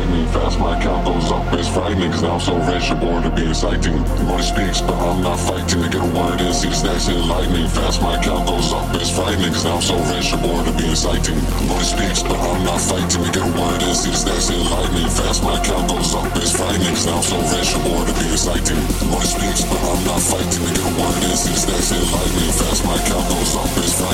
lightning fast. My count goes up, it's frightening. Cause now I'm so rich, you're bored of being exciting. Money speaks, but I'm not fighting to get a word in. See the stacks in lightning fast. My count goes up, it's frightening. Cause now I'm so rich, you're bored of being exciting. Money speaks, but I'm not fighting to get a word in. See the stacks in lightning fast. My count goes up, it's frightening. Cause now I'm so rich, you're bored of being exciting. Money speaks, but I'm not fighting to get a word in. See the stacks in lightning fast. My count goes up, it's frightening.